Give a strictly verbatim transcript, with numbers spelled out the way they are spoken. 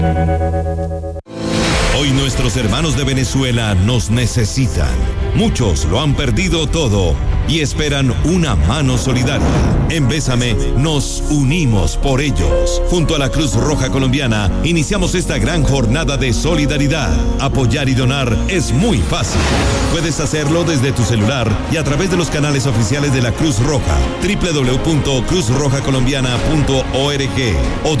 Hoy nuestros hermanos de Venezuela nos necesitan. Muchos lo han perdido todo y esperan una mano solidaria. En Bésame nos unimos por ellos. Junto a la Cruz Roja Colombiana iniciamos esta gran jornada de solidaridad. Apoyar y donar es muy fácil. Puedes hacerlo desde tu celular y a través de los canales oficiales de la Cruz Roja, doble u doble u doble u punto cruz roja colombiana punto org o